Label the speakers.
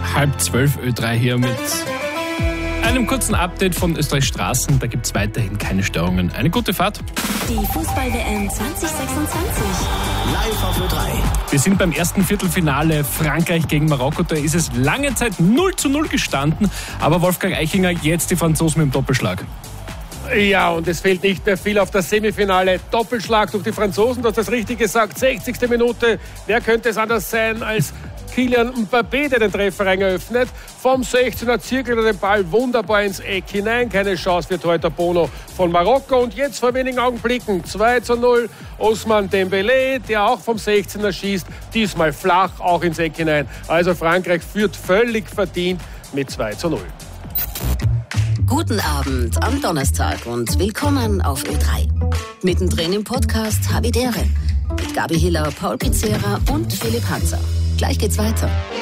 Speaker 1: 11:30 Ö3 hier mit einem kurzen Update von Österreichs Straßen. Da gibt es weiterhin keine Störungen. Eine gute Fahrt.
Speaker 2: Die Fußball-WM 2026.
Speaker 3: Live auf Ö3.
Speaker 1: Wir sind beim ersten Viertelfinale Frankreich gegen Marokko. Da ist es lange Zeit 0:0 gestanden. Aber Wolfgang Eichinger, jetzt die Franzosen mit dem Doppelschlag.
Speaker 4: Ja, und es fehlt nicht mehr viel auf das Semifinale. Doppelschlag durch die Franzosen, du hast das richtig gesagt. 60. Minute. Wer könnte es anders sein als Kylian Mbappé, der den Trefferrang eröffnet? Vom 16er zirkelt er den Ball wunderbar ins Eck hinein. Keine Chance für Torhüter Bono von Marokko. Und jetzt vor wenigen Augenblicken 2:0. Ousmane Dembélé, der auch vom 16er schießt. Diesmal flach, auch ins Eck hinein. Also Frankreich führt völlig verdient mit 2:0.
Speaker 2: Guten Abend am Donnerstag und willkommen auf Ö3. Mittendrin im Podcast Havidere mit Gabi Hiller, Paul Pizzera und Philipp Hanser. Gleich geht's weiter.